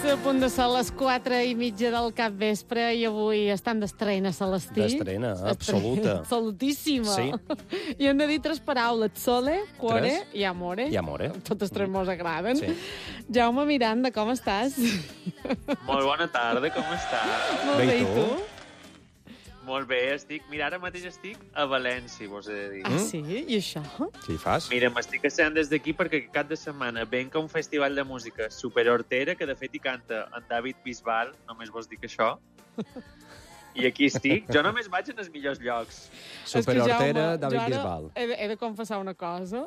A punt de ser les 4:30 del capvespre i avui estan d'estrena, Celestí. D'estrena, absoluta. Absolutíssima. Sí. I hem de dir 3 paraules. Sole, cuore i amore. I amore. Totes 3 mos agraden. Sí. Jaume Miranda, com estàs? Molt bona tarda, com estàs? Molt Bé, bé, i i tu? tu? Molt bé, Mira, ara mateix estic a València, vos he de dir. Ah, sí? I això? Què hi fas? Mira, m'estic assent des d'aquí perquè cap de setmana venc a un festival de música superhortera que de fet hi canta en David Bisbal, només vos dic això. I aquí estic. Jo només vaig en els millors llocs. Superhortera, És que, Jaume, David jo ara Bisbal. He de confessar una cosa.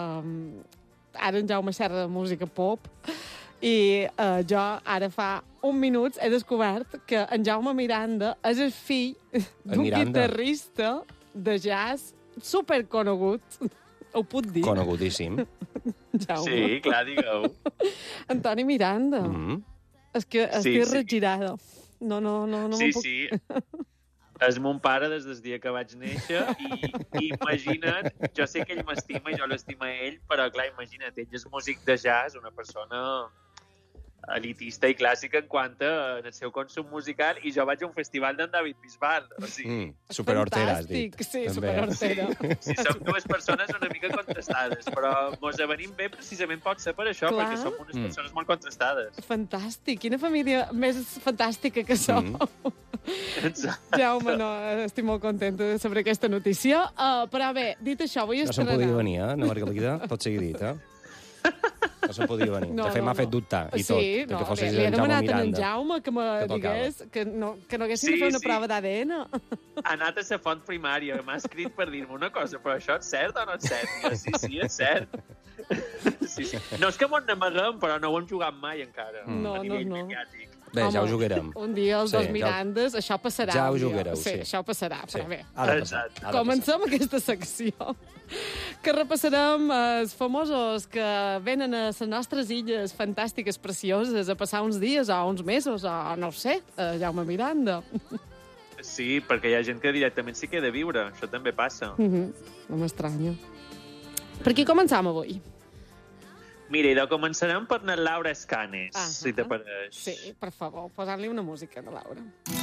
Ara en Jaume xerra de música pop i jo ara fa un minut he descobert que en Jaume Miranda és el fill d'un Miranda. guitarrista de jazz superconegut. Ho puc dir? Conegudíssim. Jaume. Sí, clar, digueu. Antoni Miranda. És que estic sí. regirada. No Sí, me'n puc... sí. És mon pare des del dia que vaig néixer i imagina't, jo sé que ell m'estima i jo l'estima a ell, però clar, imagina't, ell és músic de jazz, una persona elitista i clàssica en quant a el seu consum musical, i jo vaig a un festival d'en David Bisbal. O sigui, Superhortera, has dit. Fantàstic, sí, També. superhortera. sí, som dues persones una mica contrastades, però mos avenim bé precisament pot ser per això, Clar. perquè som unes persones molt contrastades. Fantàstic, quina família més fantàstica que sou. Exacte. Jaume, no, estic molt contenta de saber aquesta notícia. Però bé, dit això, vull No se'n estrenar... podia venir, eh, Ana Margalida? Tot sigui dit, eh? No se'n podia venir. No, De fet, no, m'ha fet no. dubtar, i Sí, tot. no, Perquè fossis li he en Jaume demanat a en Miranda. Jaume que me Que tocava. digués que no haguessin Sí, de fer una sí. prova d'ADN. Ha anat a la font primària, m'ha escrit per dir-me una cosa, però això és cert o no és cert? I jo, sí, és cert. Sí, sí. No és que m'ho n'amaguem, però no ho hem jugat mai encara. No, a nivell no. mediàtic. Bé, ja ho jugarem. Un dia els Sí, dos ja ho- Mirandes, això passarà. Ja ho un dia. jugareu, Sí, sí. això passarà, però bé. Ha de passar. Exacte. ha de Comencem aquesta secció que repassarem els famosos que venen a les nostres illes fantàstiques, precioses, a passar uns dies o uns mesos, o no ho sé, Jaume Miranda. Sí, perquè hi ha gent que directament s'hi queda a viure. Això també passa. No m'estranya. Per qui començam avui? Mira, idò, començarem per la Laura Escanes, si te pareix. Sí, per favor, posant-li una música de Laura.